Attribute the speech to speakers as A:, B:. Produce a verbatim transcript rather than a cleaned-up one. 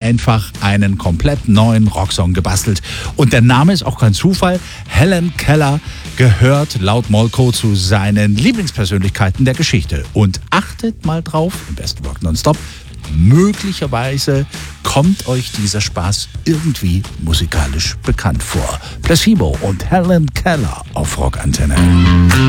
A: einfach einen komplett neuen Rocksong gebastelt. Und der Name ist auch kein Zufall. Helen Keller gehört laut Molko zu seinen Lieblingspersönlichkeiten der Geschichte. Und achtet mal drauf, im besten Rock Nonstop, möglicherweise kommt euch dieser Spaß irgendwie musikalisch bekannt vor. Placebo und Helen Keller auf Rockantenne.